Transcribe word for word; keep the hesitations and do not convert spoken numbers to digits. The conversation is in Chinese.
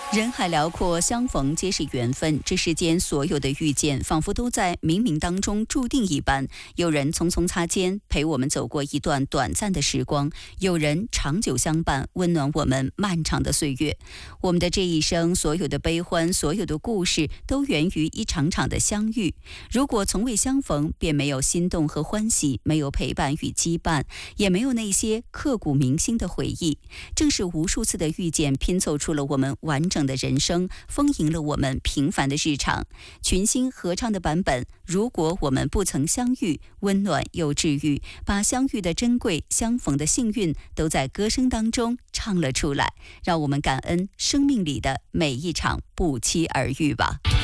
人海辽阔，相逢皆是缘分。这世间所有的遇见，仿佛都在冥冥当中注定一般。有人匆匆擦肩，陪我们走过一段短暂的时光；有人长久相伴，温暖我们漫长的岁月。我们的这一生，所有的悲欢，所有的故事，都源于一场场的相遇。如果从未相逢，便没有心动和欢喜，没有陪伴与羁绊，也没有那些刻骨铭心的回忆。正是无数次的遇见，拼凑出了我们完整的人生，丰盈了我们平凡的日常。群星合唱的版本《如果我们不曾相遇》，温暖又治愈，把相遇的珍贵、相逢的幸运都在歌声当中唱了出来。让我们感恩生命里的每一场不期而遇吧。